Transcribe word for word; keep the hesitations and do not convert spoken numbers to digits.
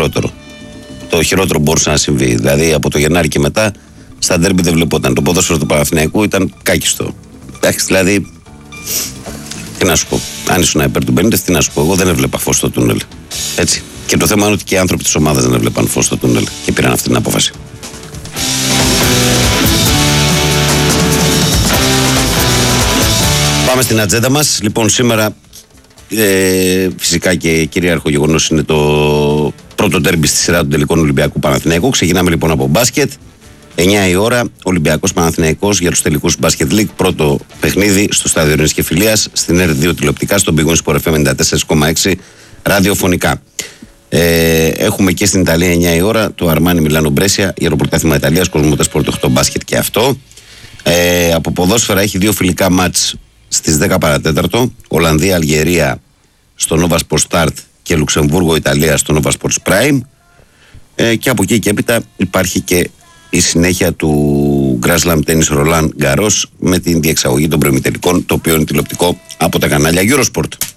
χειρότερο. Το χειρότερο μπορούσε να συμβεί. Δηλαδή από το Γενάρη και μετά στα ντέρμπι δεν βλεπόταν. Το ποδόσφαιρο του Παναθηναϊκού ήταν κάκιστο. Εντάξει, δηλαδή. Τι να σου πω. Αν ήσουν υπέρ του Μπενίτες, τι να σου πω. Εγώ δεν έβλεπα φως στο τούνελ. Έτσι. Και το θέμα είναι ότι και οι άνθρωποι της ομάδας δεν έβλεπαν φως στο τούνελ και πήραν αυτή την απόφαση. Πάμε στην ατζέντα μας. Λοιπόν, σήμερα ε, φυσικά και κυρίαρχο γεγονός είναι το πρώτο ντέρμπι στη σειρά των τελικών Ολυμπιακού Παναθηναϊκού. Ξεκινάμε λοιπόν από μπάσκετ. εννιά η ώρα, Ολυμπιακός Παναθηναϊκός για τους τελικούς μπάσκετ League. Πρώτο παιχνίδι στο στάδιο Ειρήνης και Φιλίας, στην Ερ δύο τηλεοπτικά, στον Big Win Sport εφ εμ ενενήντα τέσσερα κόμμα έξι ραδιοφωνικά. Ε, έχουμε και στην Ιταλία εννιά η ώρα το Αρμάνι Μιλάνο Μπρέσια για το πρωτάθλημα Ιταλίας, Κοσμοτέ Sport οκτώ μπάσκετ και αυτό. Ε, από ποδόσφαιρα έχει δύο φιλικά μάτς στις δέκα παρά τέταρτο. Ολλανδία Αλγερία στο Nova Sport Start και Λουξεμβούργο Ιταλία στο Nova Sports Prime. Ε, και από εκεί και έπειτα υπάρχει και η συνέχεια του Grand Slam Tennis Roland Garros με την διεξαγωγή των προημιτελικών, το οποίο είναι τηλεοπτικό από τα κανάλια Eurosport.